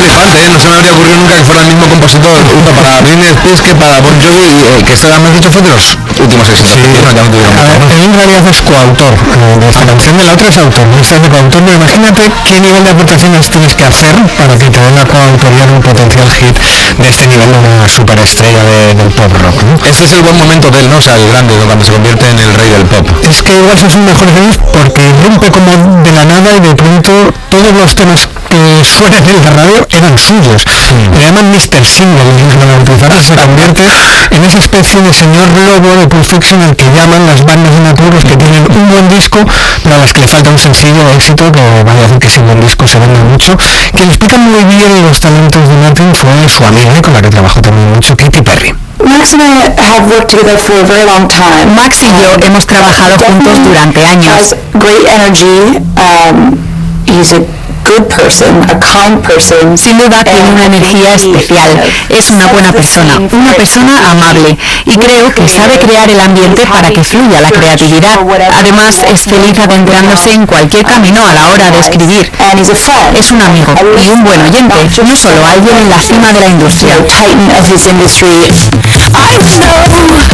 flipante, ¿eh? No se me habría ocurrido nunca que fuera el mismo compositor, uno para Britney Spears que para Bon Jovi, y que este además de hecho fue de los últimos éxitos. Sí. No, ya no tuvieron A ver, mucho, ¿no? él en realidad es coautor de esta canción, de la otra es autor, no es de coautor, pero imagínate qué nivel de aportaciones tienes que hacer para que te den la coautoría de un potencial hit de este nivel de una superestrella del pop rock, ¿no? Ese es el buen momento de él, ¿no? O sea, el grande, ¿no? Cuando se convierte en el rey del pop. Es que igual son mejores años porque rompe como de la nada y de pronto todos los temas que suenan en la radio eran suyos. Le llaman Mr. Single, se convierte en esa especie de señor lobo de Pulp Fiction al que llaman las bandas de naturos que tienen un buen disco, pero a las que le falta un sencillo de éxito que vaya a hacer que ese buen disco se venda mucho. Quien explica muy bien los talentos de Martin fue su amiga, con la que trabajó también mucho, Katy Perry. Max and I have worked together for a very long time. Max y yo hemos trabajado juntos durante años. Has great energy. He's a good person, a kind person. Sin duda tiene una energía especial, es una buena persona, una persona amable, y creo que sabe crear el ambiente para que fluya la creatividad. Además es feliz adentrándose en cualquier camino a la hora de escribir. Es un amigo y un buen oyente, no solo alguien en la cima de la industria. Titan of his industry. I know